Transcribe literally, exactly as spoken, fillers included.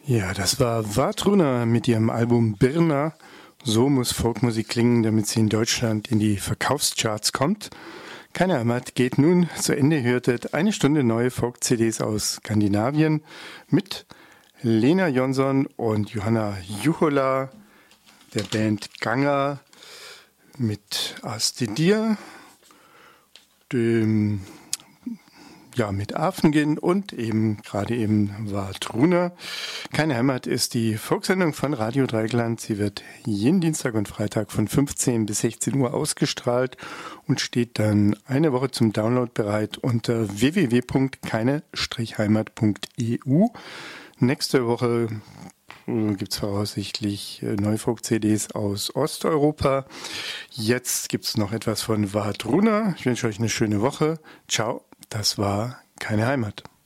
Ja, das war Vatruna mit ihrem Album Birna. So muss Folkmusik klingen, damit sie in Deutschland in die Verkaufscharts kommt. Keine Heimat geht nun zu Ende. Hörtet eine Stunde neue Folk-C Ds aus Skandinavien mit Lena Jonsson und Johanna Juhola, der Band Ganga mit Astidir, dem ja, mit Afengen und eben gerade eben Vatruna. Keine Heimat ist die Folksendung von Radio Dreieckland. Sie wird jeden Dienstag und Freitag von fünfzehn bis sechzehn Uhr ausgestrahlt und steht dann eine Woche zum Download bereit unter w w w punkt keine heimat punkt e u. Nächste Woche gibt es voraussichtlich neue Folk-C Ds aus Osteuropa. Jetzt gibt es noch etwas von Vatruna. Ich wünsche euch eine schöne Woche. Ciao. Das war Keine Heimat.